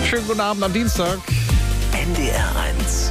Schönen guten Abend am Dienstag. NDR 1.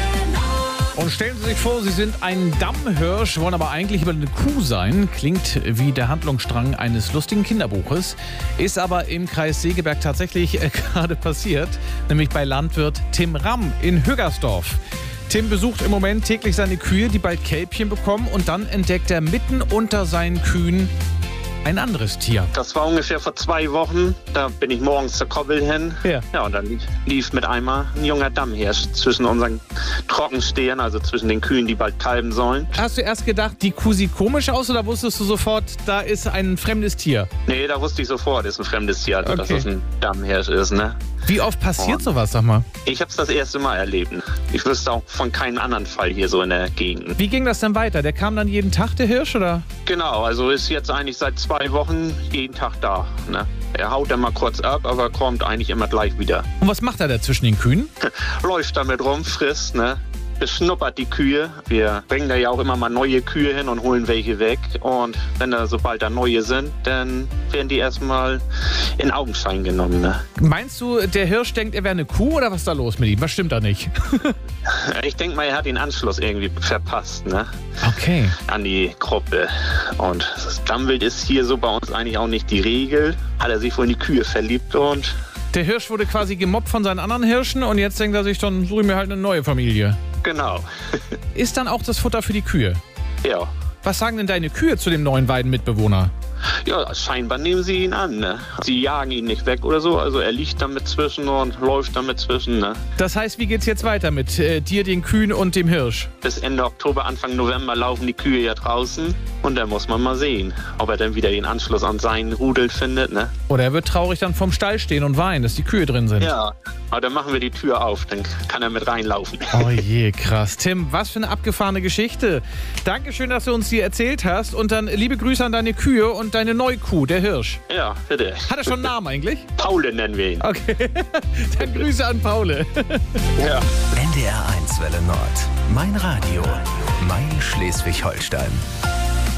Und stellen Sie sich vor, Sie sind ein Dammhirsch, wollen aber eigentlich über eine Kuh sein. Klingt wie der Handlungsstrang eines lustigen Kinderbuches. Ist aber im Kreis Segeberg tatsächlich gerade passiert. Nämlich bei Landwirt Tim Ramm in Hüggersdorf. Tim besucht im Moment täglich seine Kühe, die bald Kälbchen bekommen. Und dann entdeckt er mitten unter seinen Kühen ein anderes Tier. Das war ungefähr vor 2 Wochen. Da bin ich morgens zur Koppel hin. Ja, und dann lief mit einmal ein junger Dammhirsch zwischen unseren Trockenstehern, also zwischen den Kühen, die bald kalben sollen. Hast du erst gedacht, die Kuh sieht komisch aus oder wusstest du sofort, da ist ein fremdes Tier? Nee, da wusste ich sofort, ist ein fremdes Tier, also dass Okay. das ein Dammhirsch ist, ne? Wie oft passiert sowas, sag mal? Ich hab's das erste Mal erlebt. Ich wüsste auch von keinem anderen Fall hier so in der Gegend. Wie ging das denn weiter? Der kam dann jeden Tag, der Hirsch, oder? Genau, also ist jetzt eigentlich seit 2 Wochen jeden Tag da, ne? Er haut dann mal kurz ab, aber kommt eigentlich immer gleich wieder. Und was macht er da zwischen den Kühen? Läuft damit rum, frisst, ne? Beschnuppert die Kühe. Wir bringen da ja auch immer mal neue Kühe hin und holen welche weg. Und wenn da sobald da neue sind, dann werden die erstmal in Augenschein genommen, ne? Meinst du, der Hirsch denkt, er wäre eine Kuh oder was ist da los mit ihm? Was stimmt da nicht? Ich denke mal, er hat den Anschluss irgendwie verpasst, ne? Okay. An die Gruppe. Und das Dammwild ist hier so bei uns eigentlich auch nicht die Regel. Hat er sich wohl in die Kühe verliebt und... Der Hirsch wurde quasi gemobbt von seinen anderen Hirschen und jetzt denkt er sich, dann suche ich mir halt eine neue Familie. Genau. Ist dann auch das Futter für die Kühe? Ja. Was sagen denn deine Kühe zu dem neuen Weidenmitbewohner? Ja, scheinbar nehmen sie ihn an, ne? Sie jagen ihn nicht weg oder so, also er liegt damit zwischen und läuft damit zwischen, ne? Das heißt, wie geht's jetzt weiter mit dir, den Kühen und dem Hirsch? Bis Ende Oktober, Anfang November laufen die Kühe ja draußen und dann muss man mal sehen, ob er dann wieder den Anschluss an seinen Rudel findet, ne? Oder er wird traurig dann vorm Stall stehen und weinen, dass die Kühe drin sind. Ja, aber dann machen wir die Tür auf, dann kann er mit reinlaufen. Oh je, krass. Tim, was für eine abgefahrene Geschichte. Dankeschön, dass du uns die erzählt hast und dann liebe Grüße an deine Kühe und deine neue Kuh, der Hirsch. Ja, bitte. Hat er schon einen Namen eigentlich? Paule nennen wir ihn. Okay, dann Grüße an Paule. Ja. NDR 1 Welle Nord. Mein Radio. Mein Schleswig-Holstein.